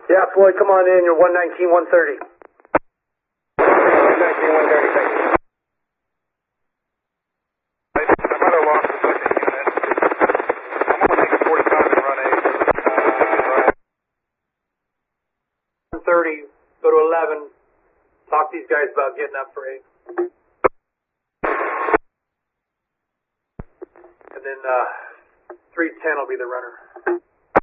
Yeah, Floyd, come on in. You're 119, 130. 119, 130, thank you. I might have lost the second unit. I'm only making 45 and run 8. 130, go to 11. Talk to these guys about getting up for 8. And then 310 will be the runner.